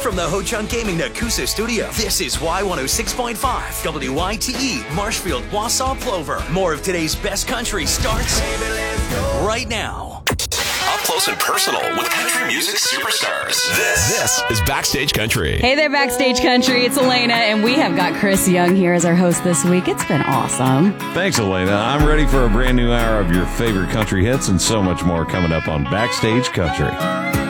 From the Ho Chunk Gaming Nakusa studio, this is Y106.5, WYTE, Marshfield, Wausau, Plover. More of today's best country starts right now. Up close and personal with country music superstars. This is Backstage Country. Hey there, Backstage Country. It's Elena, and we have got Chris Young here as our host this week. It's been awesome. Thanks, Elena. I'm ready for a brand new hour of your favorite country hits and so much more coming up on Backstage Country.